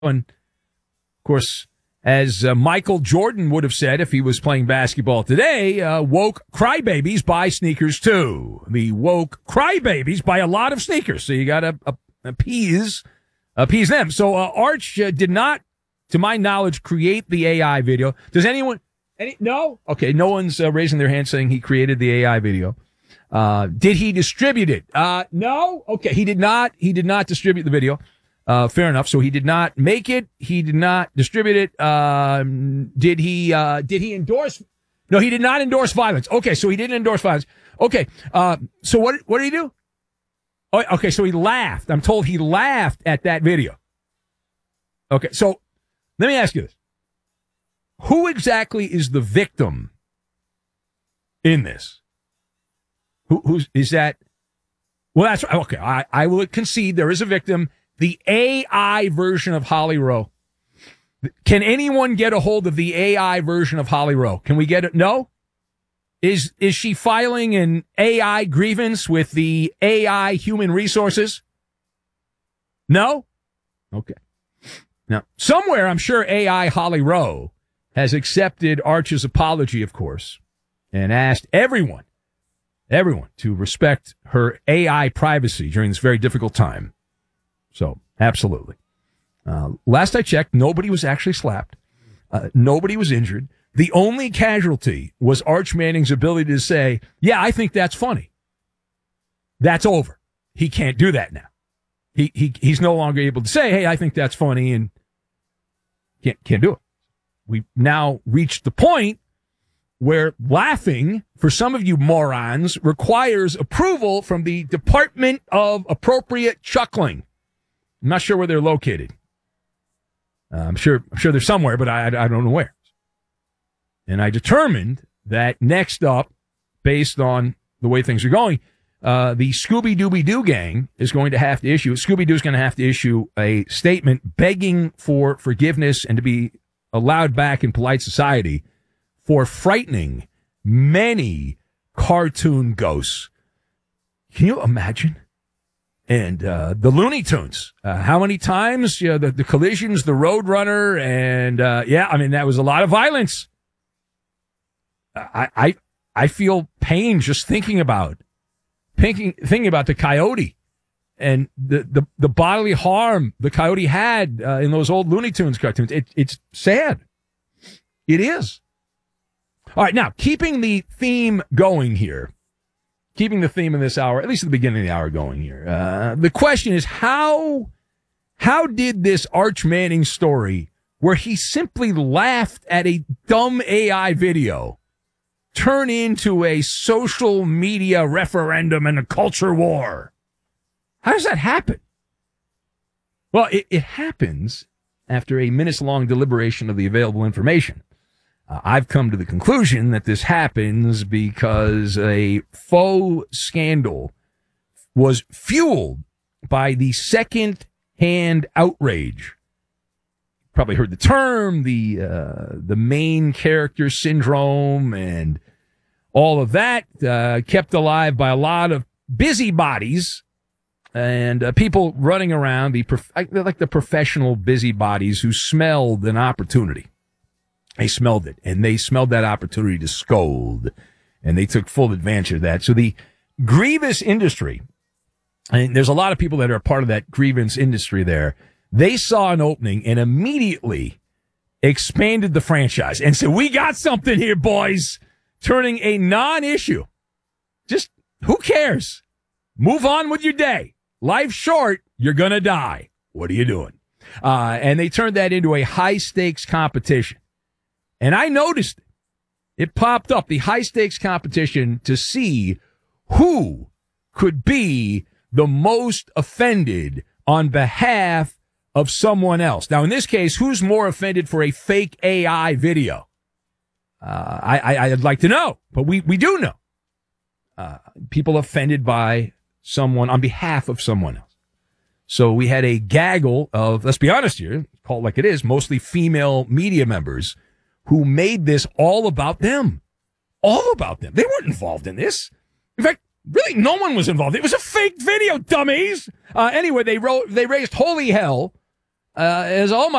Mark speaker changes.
Speaker 1: And, of course, as Michael Jordan would have said if he was playing basketball today, woke crybabies buy sneakers too. The woke crybabies buy a lot of sneakers, so you got to appease them. So Arch did not, to my knowledge, create the AI video. Does anyone? No? Okay, no one's raising their hand saying he created the AI video. Did he distribute it? No? Okay, he did not distribute the video. Fair enough. So he did not make it. He did not distribute it. Did he endorse? No, he did not endorse violence. Okay, so he didn't endorse violence. Okay, so what did he do? Oh, okay, so he laughed. I'm told he laughed at that video. Okay, so let me ask you this. Who exactly is the victim in this? Who's is that? Well, that's right. Okay, I will concede there is a victim. The AI version of Holly Rowe. Can anyone get a hold of the AI version of Holly Rowe? Can we get it? No? Is she filing an AI grievance with the AI human resources? No? Okay. Now, somewhere I'm sure AI Holly Rowe has accepted Arch's apology, of course, and asked everyone to respect her AI privacy during this very difficult time. So, absolutely. Last I checked, nobody was actually slapped. Nobody was injured. The only casualty was Arch Manning's ability to say, yeah, I think that's funny. That's over. He can't do that now. He's no longer able to say, hey, I think that's funny, and can't do it. We've now reached the point where laughing, for some of you morons, requires approval from the Department of Appropriate Chuckling. I'm not sure where they're located. I'm sure they're somewhere, but I don't know where. And I determined that next up, based on the way things are going, the Scooby-Dooby-Doo gang is going to have to issue, Scooby-Doo's going to have to issue a statement begging for forgiveness and to be allowed back in polite society for frightening many cartoon ghosts. Can you imagine? And the Looney Tunes, how many times, the collisions, the Roadrunner, and that was a lot of violence. I feel pain just thinking about the coyote and the bodily harm the coyote had in those old Looney Tunes cartoons. It's sad. It is. All right, now, keeping the theme going here, keeping the theme in this hour, at least at the beginning of the hour going here, the question is how did this Arch Manning story, where he simply laughed at a dumb AI video, turn into a social media referendum and a culture war? How does that happen? Well, it happens after a minutes-long deliberation of the available information. I've come to the conclusion that this happens because a faux scandal was fueled by the second-hand outrage. Probably heard the term, the main character syndrome, and all of that kept alive by a lot of busybodies and people running around, like the professional busybodies who smelled an opportunity. They smelled it, and they smelled that opportunity to scold, and they took full advantage of that. So the grievous industry, and there's a lot of people that are a part of that grievance industry there, they saw an opening and immediately expanded the franchise and said, we got something here, boys, turning a non-issue. Just, who cares? Move on with your day. Life's short. You're going to die. What are you doing? And they turned that into a high-stakes competition. And I noticed it popped up, the high-stakes competition, to see who could be the most offended on behalf of someone else. Now, in this case, who's more offended for a fake AI video? I'd like to know, but we do know. People offended by someone on behalf of someone else. So we had a gaggle of, let's be honest here, call it like it is, mostly female media members who made this all about them. All about them. They weren't involved in this. In fact, really, no one was involved. It was a fake video, dummies. Anyway, they raised holy hell is, oh my